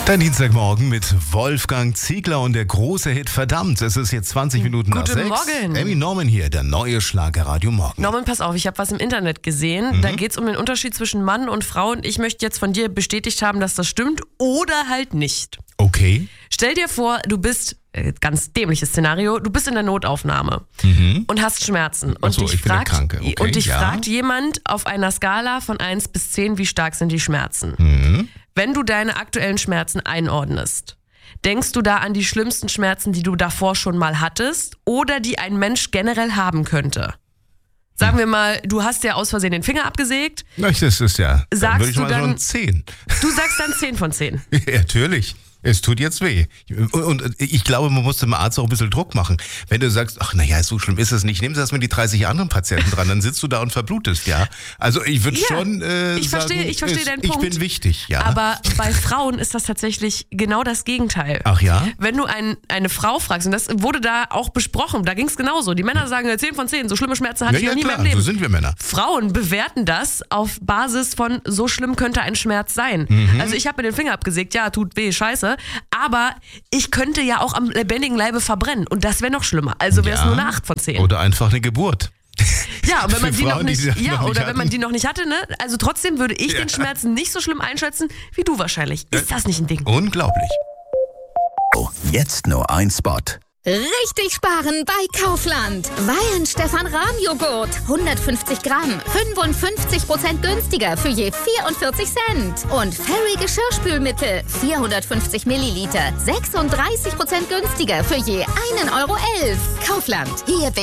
Der Dienstagmorgen mit Wolfgang Ziegler und der große Hit Verdammt. Es ist jetzt 20 Minuten nach 6. Guten Morgen. Amy Norman hier, der neue Schlagerradio Morgen. Norman, pass auf, ich habe was im Internet gesehen. Da geht es um den Unterschied zwischen Mann und Frau und ich möchte jetzt von dir bestätigt haben, dass das stimmt oder halt nicht. Okay. Stell dir vor, du bist, ganz dämliches Szenario, du bist in der Notaufnahme und hast Schmerzen. Und Ach so, ich bin der Kranke. Okay, und dich ja. fragt jemand auf einer Skala von 1 bis 10, wie stark sind die Schmerzen? Wenn du deine aktuellen Schmerzen einordnest, denkst du da an die schlimmsten Schmerzen, die du davor schon mal hattest oder die ein Mensch generell haben könnte? Sagen wir mal, du hast ja aus Versehen den Finger abgesägt. Das ist ja, dann würde ich mal so dann- ein 10. Du sagst dann 10 von 10. Ja, natürlich. Es tut jetzt weh. Und ich glaube, man muss dem Arzt auch ein bisschen Druck machen. Wenn du sagst, ach naja, so schlimm ist es nicht, nimmst du erstmal die 30 anderen Patienten dran, dann sitzt du da und verblutest, ja. Also ich würde schon ich sagen, verstehe deinen Punkt. Ich bin wichtig, ja. Aber bei Frauen ist das tatsächlich genau das Gegenteil. Ach ja? Wenn du eine Frau fragst, und das wurde da auch besprochen, da ging es genauso. Die Männer sagen 10 von 10, so schlimme Schmerzen hatte ich noch nie in meinem Leben. So sind wir Männer. Frauen bewerten das auf Basis von, so schlimm könnte ein Schmerz sein. Also ich habe mir den Finger abgesägt, ja, tut weh, scheiße. Aber ich könnte ja auch am lebendigen Leibe verbrennen. Und das wäre noch schlimmer. Also wäre es nur eine 8 von 10. Oder einfach eine Geburt. Ja, und wenn man Für die noch Frauen, nicht, die das noch nicht wenn man hatten. die noch nicht hatte, ne? Also trotzdem würde ich den Schmerzen nicht so schlimm einschätzen, wie du wahrscheinlich. Ist das nicht ein Ding? Unglaublich. Jetzt nur ein Spot. Richtig sparen bei Kaufland. Weihenstephan Rahmjoghurt. 150 Gramm. 55% günstiger für je 44 Cent. Und Fairy Geschirrspülmittel. 450 Milliliter. 36% günstiger für je 1,11 Euro. Kaufland. Hier